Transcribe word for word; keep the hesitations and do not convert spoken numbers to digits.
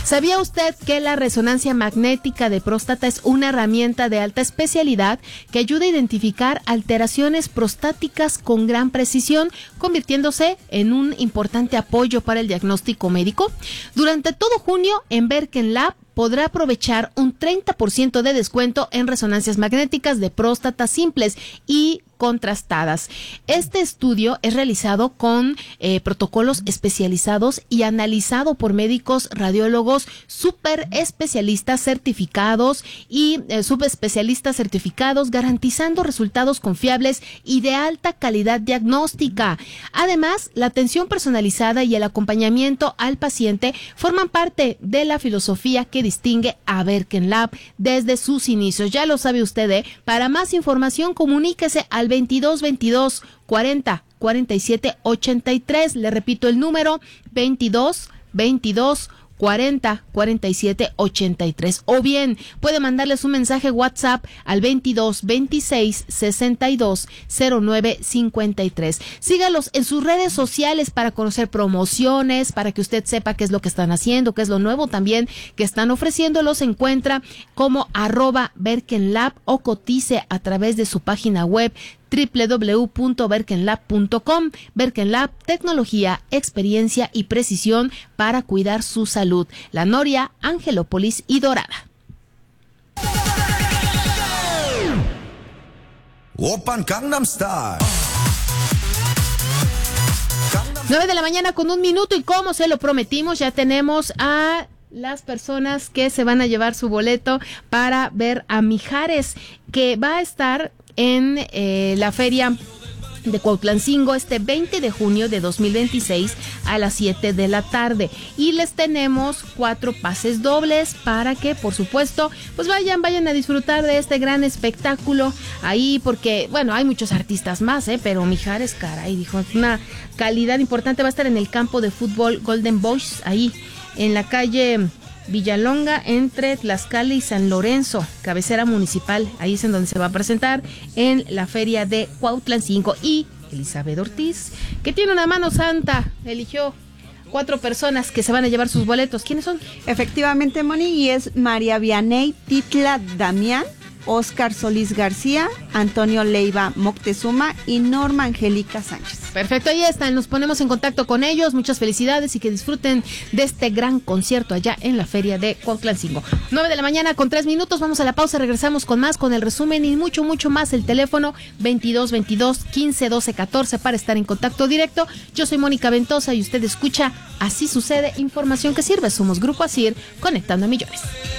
¿Sabía usted que la resonancia magnética de próstata es una herramienta de alta especialidad que ayuda a identificar alteraciones prostáticas con gran precisión, convirtiéndose en un importante apoyo para el diagnóstico médico? Durante todo junio, en Berken Lab, podrá aprovechar un treinta por ciento de descuento en resonancias magnéticas de próstata simples y contrastadas. Este estudio es realizado con eh, protocolos especializados y analizado por médicos radiólogos super especialistas certificados y eh, subespecialistas certificados, garantizando resultados confiables y de alta calidad diagnóstica. Además, la atención personalizada y el acompañamiento al paciente forman parte de la filosofía que distingue a Berken Lab desde sus inicios. Ya lo sabe usted, ¿eh? Para más información, comuníquese al veintidós veintidós cuarenta cuarenta y siete ochenta y tres. Le repito el número: veintidós veintidós cuarenta cuarenta y siete ochenta y tres, o bien puede mandarles un mensaje WhatsApp al veintidós veintiséis sesenta y dos cero nueve cincuenta y tres. Sígalos en sus redes sociales para conocer promociones, para que usted sepa qué es lo que están haciendo, qué es lo nuevo también que están ofreciendo. Los encuentra como arroba Berken Lab o cotice a través de su página web doble u doble u doble u punto berken lab punto com. Berken Lab, tecnología, experiencia y precisión para cuidar su salud. La Noria, Angelópolis y Dorada. Open Gangnam Style. nueve de la mañana con un minuto, y como se lo prometimos, ya tenemos a las personas que se van a llevar su boleto para ver a Mijares, que va a estar en eh, la feria de Cuautlancingo este veinte de junio de dos mil veintiséis a las siete de la tarde, y les tenemos cuatro pases dobles para que, por supuesto, pues vayan, vayan a disfrutar de este gran espectáculo ahí, porque, bueno, hay muchos artistas más, eh, pero Mijares, caray, dijo, una calidad importante. Va a estar en el campo de fútbol Golden Boys, ahí en la calle Villalonga, entre Tlaxcala y San Lorenzo, cabecera municipal. Ahí es en donde se va a presentar en la feria de Cuautlancingo. Y Elizabeth Ortiz, que tiene una mano santa, eligió cuatro personas que se van a llevar sus boletos. ¿Quiénes son? Efectivamente, Moni, y es María Vianey Titla Damián, Oscar Solís García, Antonio Leiva Moctezuma y Norma Angélica Sánchez. Perfecto, ahí están, nos ponemos en contacto con ellos. Muchas felicidades y que disfruten de este gran concierto allá en la feria de Cuautlancingo. nueve de la mañana con tres minutos, vamos a la pausa, regresamos con más, con el resumen y mucho, mucho más. El teléfono veintidós veintidós quince doce catorce para estar en contacto directo. Yo soy Mónica Ventosa y usted escucha Así Sucede, información que sirve. Somos Grupo Asir, conectando a millones.